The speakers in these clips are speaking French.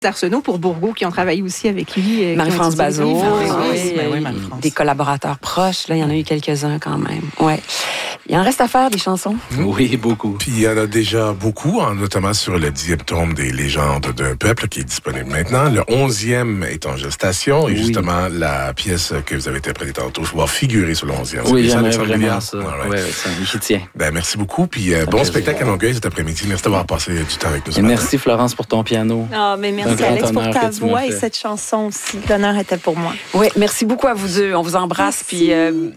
Arsenault pour Bourgault qui ont travaillé aussi avec lui. Marie-France Bazot, Marie-France. des collaborateurs proches. Là, il y en a eu quelques-uns quand même. Ouais. Il en reste à faire des chansons. Oui, beaucoup. Puis il y en a déjà beaucoup, notamment sur le 10e tome des légendes d'un peuple qui est disponible maintenant. Le 11e est en gestation et justement la pièce que vous avez interprétée tantôt va figurer sur le 11e. Oui, j'aimerais vraiment ça. Oui, j'y tiens. Ben, merci beaucoup. Puis bon spectacle à Longueuil cet après-midi. Merci d'avoir passé du temps avec nous ce matin. Merci Florence pour ton piano. Ah, mais merci Alex pour ta voix et cette chanson aussi. L'honneur était pour moi. Oui, merci beaucoup à vous deux. On vous embrasse. Puis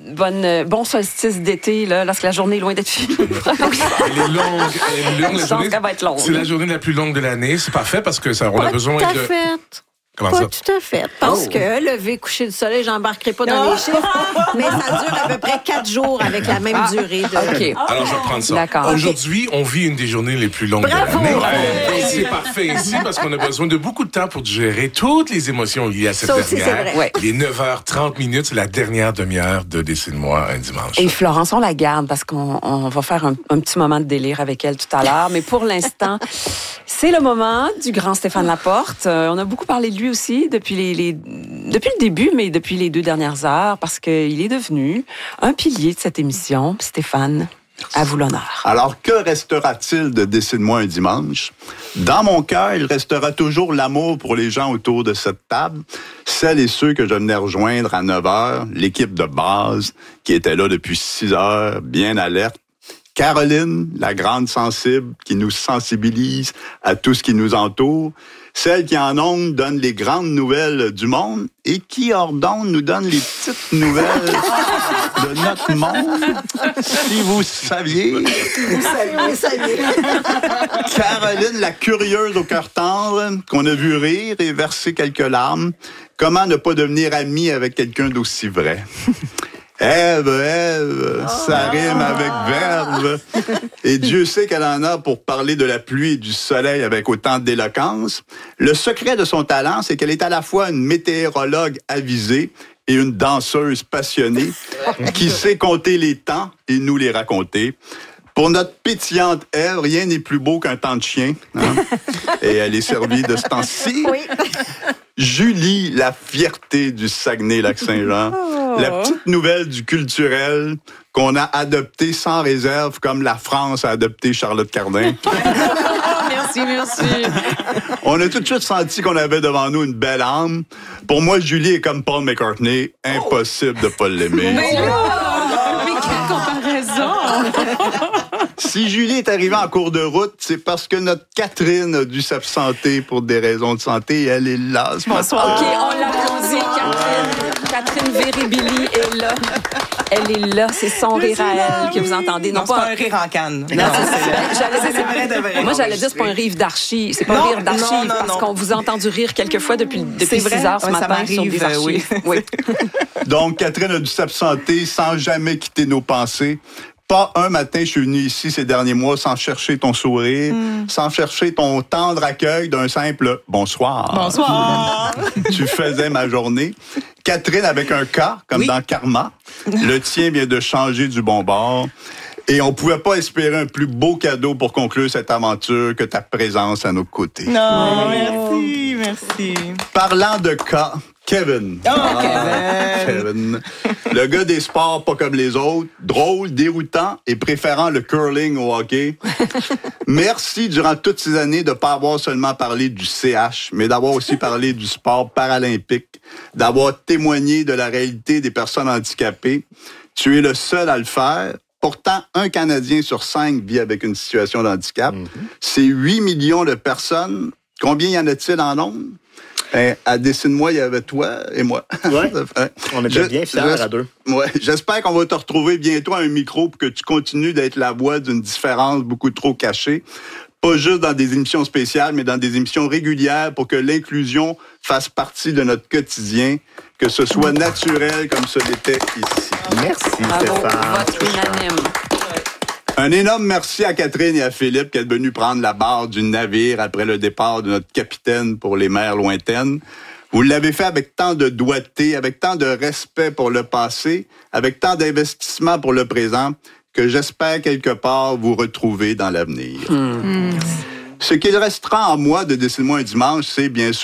bon solstice d'été, là, lorsque la journée est loin d'être finie. Elle est longue. Je pense qu'elle va être longue. C'est la journée la plus longue de l'année. C'est parfait parce que ça, on a besoin de... Comment pas ça? tout à fait. Parce que lever, coucher du soleil, j'embarquerai pas dans les chiffres, mais ça dure à peu près 4 jours avec la même durée. OK. Alors, je vais prendre ça. D'accord. Aujourd'hui, on vit une des journées les plus longues de l'année. C'est parfait ici parce qu'on a besoin de beaucoup de temps pour digérer toutes les émotions liées à cette dernière. Ouais. Il est 9h30, c'est la dernière demi-heure de Dessine-moi un dimanche. Et Florence, on la garde parce qu'on va faire un petit moment de délire avec elle tout à l'heure. Mais pour l'instant, c'est le moment du grand Stéphane Laporte. On a beaucoup parlé de lui aussi depuis le début, mais depuis les 2 dernières heures, parce qu'il est devenu un pilier de cette émission. Stéphane, à vous l'honneur. Alors, que restera-t-il de Dessine-moi un dimanche? Dans mon cœur, il restera toujours l'amour pour les gens autour de cette table, celles et ceux que je venais rejoindre à 9h, l'équipe de base qui était là depuis 6h, bien alerte. Caroline, la grande sensible, qui nous sensibilise à tout ce qui nous entoure. Celle qui, en ondes, donne les grandes nouvelles du monde et qui, hors d'ondes, nous donne les petites nouvelles de notre monde. Si vous saviez. Vous saviez. Caroline, la curieuse au cœur tendre, qu'on a vu rire et verser quelques larmes. Comment ne pas devenir ami avec quelqu'un d'aussi vrai? Ève, ça rime avec verbe. Et Dieu sait qu'elle en a pour parler de la pluie et du soleil avec autant d'éloquence. Le secret de son talent, c'est qu'elle est à la fois une météorologue avisée et une danseuse passionnée qui sait compter les temps et nous les raconter. Pour notre pétillante Ève, rien n'est plus beau qu'un temps de chien. Hein? Et elle est servie de ce temps-ci. Oui. Julie, la fierté du Saguenay-Lac-Saint-Jean. La petite nouvelle du culturel qu'on a adoptée sans réserve, comme la France a adopté Charlotte Cardin. Merci. On a tout de suite senti qu'on avait devant nous une belle âme. Pour moi, Julie est comme Paul McCartney. Impossible de pas l'aimer. Mais quelle comparaison! Si Julie est arrivée en cours de route, c'est parce que notre Catherine a dû s'absenter pour des raisons de santé et elle est là. Bonsoir. OK, on l'applaudit, Catherine. Catherine Véribili est là. Elle est là. C'est son rire à elle que vous entendez. Non, c'est pas un rire en canne. Non, c'est vrai de vrai. Moi, j'allais dire, c'est pas un rire d'archi. C'est pas un rire d'archive parce qu'on vous a entendu rire quelques fois depuis 6 heures ce matin sur des archives. Oui. Donc, Catherine a dû s'absenter sans jamais quitter nos pensées. Pas un matin, je suis venu ici ces derniers mois sans chercher ton sourire, sans chercher ton tendre accueil d'un simple « bonsoir ». Bonsoir. Tu faisais ma journée. Catherine avec un K, comme dans Karma. Le tien vient de changer du bon bord. Et on pouvait pas espérer un plus beau cadeau pour conclure cette aventure que ta présence à nos côtés. Non, merci. Parlant de K, Kevin. Kevin. Le gars des sports pas comme les autres, drôle, déroutant et préférant le curling au hockey. Merci durant toutes ces années de pas avoir seulement parlé du CH, mais d'avoir aussi parlé du sport paralympique, d'avoir témoigné de la réalité des personnes handicapées. Tu es le seul à le faire. Pourtant, un Canadien sur 5 vit avec une situation de handicap. C'est 8 millions de personnes. Combien y en a-t-il en nombre? À Dessine-moi, il y avait toi et moi. Ouais. On était bien fiers à deux. Ouais. J'espère qu'on va te retrouver bientôt à un micro pour que tu continues d'être la voix d'une différence beaucoup trop cachée. Pas juste dans des émissions spéciales, mais dans des émissions régulières pour que l'inclusion fasse partie de notre quotidien, que ce soit naturel comme ce l'était ici. Merci, Bravo, Stéphane. vote unanime. Un énorme merci à Catherine et à Philippe qui est venu prendre la barre du navire après le départ de notre capitaine pour les mers lointaines. Vous l'avez fait avec tant de doigté, avec tant de respect pour le passé, avec tant d'investissement pour le présent, que j'espère quelque part vous retrouver dans l'avenir. Ce qu'il restera en moi de Décide-moi un dimanche, c'est bien sûr